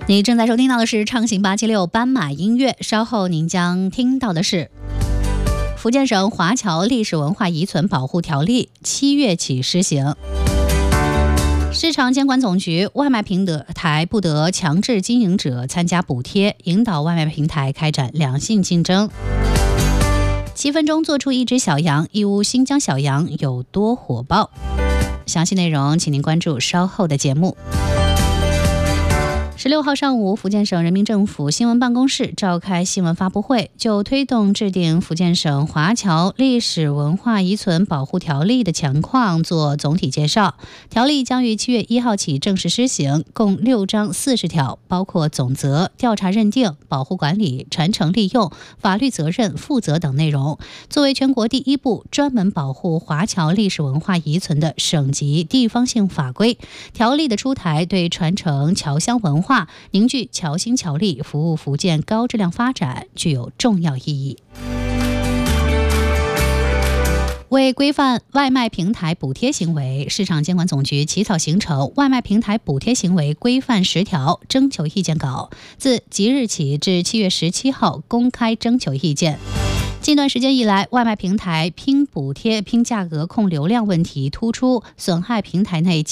你正在收听到的是畅行876斑马音乐，稍后您将听到的是福建省华侨历史文化遗存保护条例7月起施行。市场监管总局外卖平台不得强制经营者参加补贴，引导外卖平台开展良性竞争。7分钟做出一只小羊，义乌新疆小羊有多火爆？详细内容请您关注稍后的节目。16号上午，福建省人民政府新闻办公室召开新闻发布会，就推动制定福建省华侨历史文化遗存保护条例的情况做总体介绍。条例将于7月1号起正式施行，共6章40条，包括总则、调查认定、保护管理、传承利用、法律责任、负责等内容。作为全国第一部专门保护华侨历史文化遗存的省级地方性法规，条例的出台对传承侨乡文化、凝聚侨心侨力、服务福建高质量发展具有重要意义。为规范外卖平台补贴行为，市场监管总局起草形成外卖平台补贴行为规范10条征求意见稿，自即日起至7月17号公开征求意见。近段时间以来，外卖平台拼补贴、拼价格控流量问题突出，损害平台内